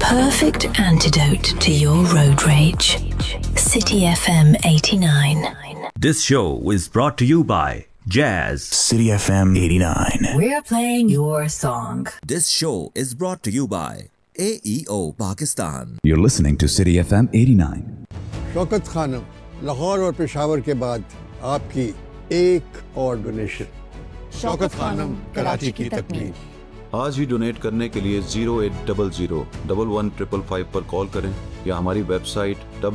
perfect antidote to your road rage. City FM 89. This show is brought to you by Jazz. City FM 89. We're playing your song. This show is brought to you by AEO Pakistan. You're listening to City FM 89. Shaukat Khanam, Lahore और पेशावर के बाद आपकी एक और donation. Shaukat Khanam, Karachi की तकमील। आज ही donate करने के लिए 0800-115555 पर कॉल करें या हमारी वेबसाइट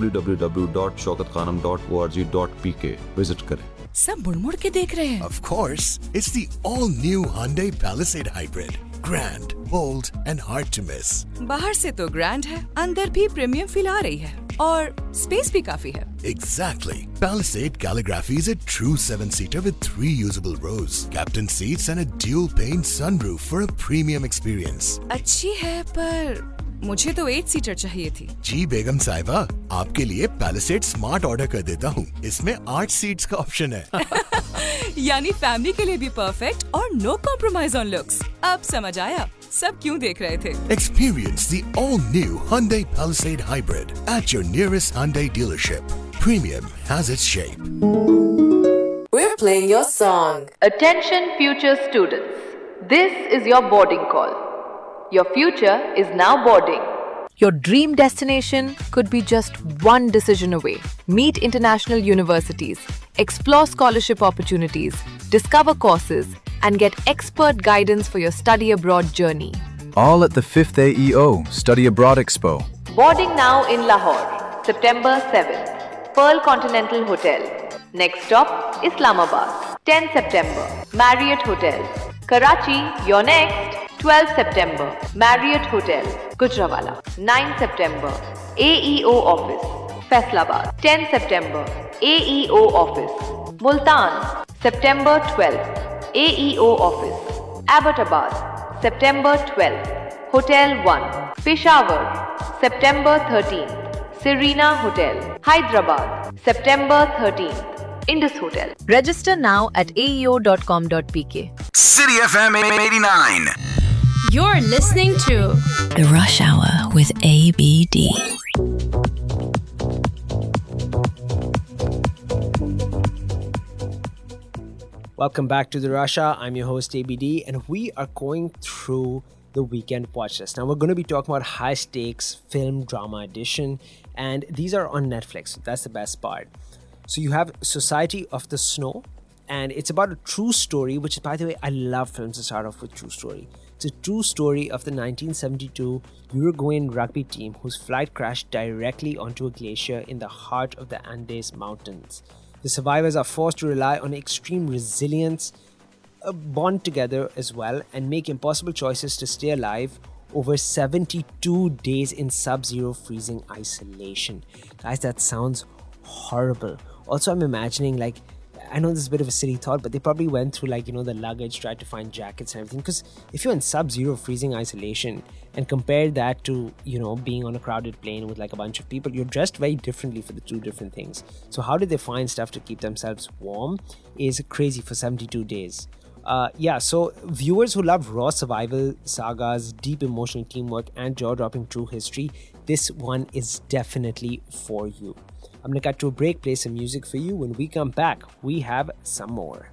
www.shaukatkhanam.org.pk विजिट करें। सब मुड़-मुड़ के देख रहे हैं। Of course, it's the all-new Hyundai Palisade Hybrid. Grand, bold and hard to miss. बाहर से तो ग्रैंड है, अंदर भी प्रीमियम फील आ रही है और स्पेस भी काफी है। Exactly. Palisade Calligraphy is a true 7-seater with 3 usable rows, captain seats and a dual-pane sunroof for a premium experience. अच्छी है पर मुझे तो 8 सीटर चाहिए थी। जी बेगम साहिबा, आपके लिए Palisade Smart ऑर्डर कर देता हूँ। इसमें 8 सीट्स का ऑप्शन है। यानी फैमिली के लिए भी परफेक्ट और नो कॉम्प्रोमाइज ऑन लुक्स। अब समझ आया सब क्यों देख रहे थे। Experience the all-new Hyundai Palisade Hybrid at your nearest Hyundai dealership. Premium has its shape. We're playing your song. Attention future students. This is your boarding call. Your future is now boarding. Your dream destination could be just one decision away. Meet international universities, explore scholarship opportunities, discover courses, and get expert guidance for your study abroad journey. All at the 5th AEO Study Abroad Expo. Boarding now in Lahore, September 7th. Pearl Continental Hotel. Next stop, Islamabad. 10 September, Marriott Hotel. Karachi, you're next. 12 September, Marriott Hotel, Gujranwala. 9 September, AEO Office, Faisalabad. 10 September, AEO Office, Multan. September 12th, AEO Office, Abbottabad. September 12th, Hotel 1, Peshawar. September 13th, Serena Hotel, Hyderabad. September 13th, Indus Hotel. Register now at aeo.com.pk. City FM 89. You're listening to The Rush Hour with ABD. Welcome back to The Rush Hour. I'm your host ABD and we are going through the weekend watch list. Now we're going to be talking about high stakes film drama edition and these are on Netflix. That's the best part. So you have Society of the Snow and it's about a true story, which by the way, I love films that start off with true story. It's a true story of the 1972 Uruguayan rugby team whose flight crashed directly onto a glacier in the heart of the Andes Mountains. The survivors are forced to rely on extreme resilience, bond together as well, and make impossible choices to stay alive over 72 days in sub-zero freezing isolation. Guys, that sounds horrible. Also, I'm imagining I know this is a bit of a silly thought, but they probably went through the luggage, tried to find jackets and everything. Because if you're in sub-zero freezing isolation and compare that to, being on a crowded plane with a bunch of people, you're dressed very differently for the two different things. So how did they find stuff to keep themselves warm is crazy for 72 days. So viewers who love raw survival sagas, deep emotional teamwork and jaw-dropping true history, this one is definitely for you. I'm going to cut to a break, play some music for you. When we come back, we have some more.